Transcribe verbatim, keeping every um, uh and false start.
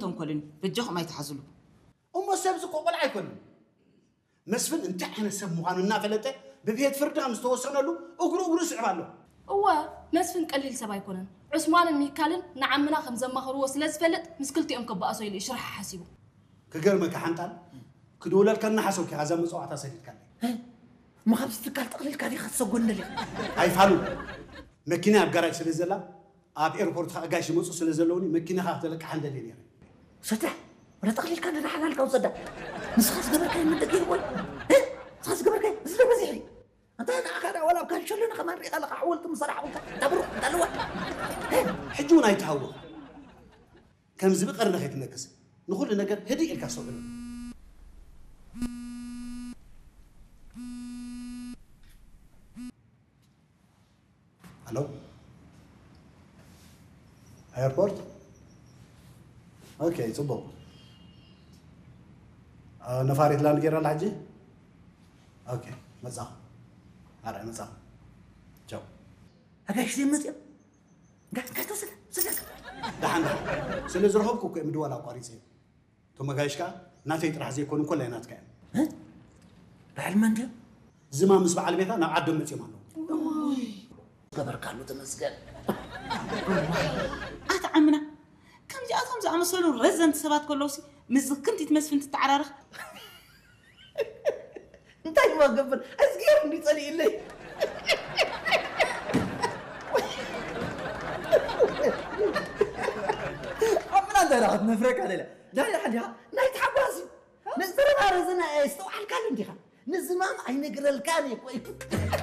تنكلني بجاهم ما يتحزلوا أم السبز قبل عيكون مسفن انت احنا سموهان النافلته ببيت فردها مستوصلنا له اقرو اقرو صعب له هو مسفن قليل سبا يكونن عثمان الميكالن نعمنا خمزه ما خرو وسلز فلت مسكلتي ام كباسو يلي شرح حسيبو كغرمك حنطال كدولل كنا حسوك هذا مصوعتا سيدت كان ما خمس تكال تقليل كان يخصقون لي اي فالو مكينه بغراج سلازلا اب ايربورت خاغاش مصو سلازلوني مكينه خاطلك حندل لي صدق ولا تقليل كان انا حلال كون صدق مسخص قبل كان من دقيق ولا ايه خص قبل كان زلو مزيحي انت انا اخر ولا كان شلنا كمان ريقه لك حولت مصرح دبرو دلوا حجونا يتهوى كم زبقر نخيت نكس نقول نجر هدي الكاسو الو ايربورت اوكي صبو آه نفاريت لاند غير الحجي اوكي مزاح هذا مزاح جو اكاش دي مزيان قاعد قاعد توصل صدق دحن سلي زرهبكو كم دولا قاريسه ثم غايشكا ناتي طرح زي يكون كل عينات كان ها بعلم انت زما مس بعل بيتا نا عدم متي مالو قبركالو تمسكن اتعمنا كم جاءتهم زعمسلو رزنت سبات كلوسي مزكنتي تمسفن تتعرارخ انت ما قبل اسقير اللي تصلي لي امنا درات نفرك عليها لا لا حاجه لا يتحباسي نزرنا رزنا استوعل كان انت نزمام اي نقر الكان يا كوي